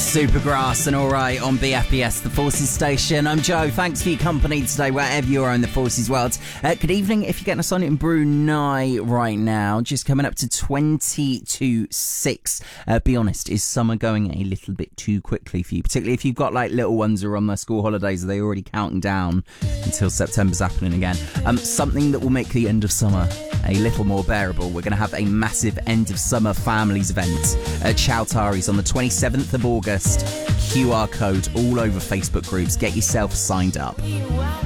Supergrass and Alright on BFBS, the Forces station. I'm Joe. Thanks for your company today, wherever you are in the Forces world. Good evening. If you're getting us on in Brunei right now, just coming up to 20 to 6. Be honest, is summer going a little bit too quickly for you? Particularly if you've got like little ones who are on their school holidays, are they already counting down until September's happening again? Something that will make the end of summer a little more bearable. We're going to have a massive end of summer families event at Chowtaris on the 27th of August. QR code all over Facebook groups. Get yourself signed up.